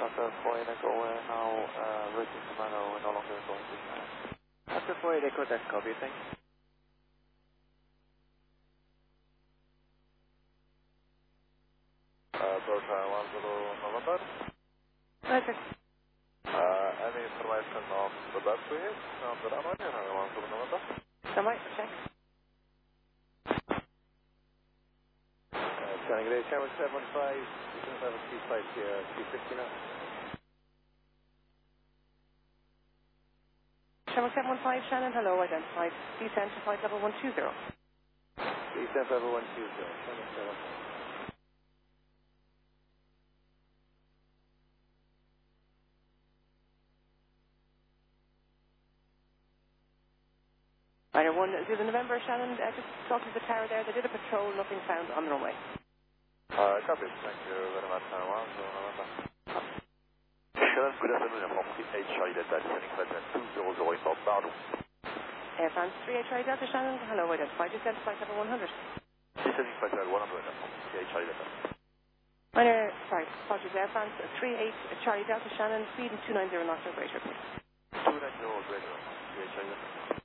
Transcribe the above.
Delta 4 Echo, we're now reaching Toronto, we're no longer going to Japan. Delta 4 Echo, that's copy, thanks. Delta 10 November. Roger. Any information on the battery on the runway, 10 November? Somewhere, check. Scanning today, Channel 715, you can have a Q5 here, Q50 now. Channel 715, Shannon, hello, identified. Descend to flight level 120. Descent level 120, Channel 7. Rider 1, 0 November, Shannon, just talking to the tower there. They did a patrol, nothing found on the runway. Copy, thank you very much, 10 November. Shannon, good afternoon, I'm from 38 Charlie Delta, descending flight 200 inbound Bardo. Air France 38 Charlie Delta, Shannon, hello, identified. Descend to flight level 100. Descending flight level 100, I'm from 38 Charlie Delta. Rider, sorry, apologies, Air France 38 Charlie Delta, Shannon, speed 290 knots or greater, please. 290 greater, 38 Charlie Delta.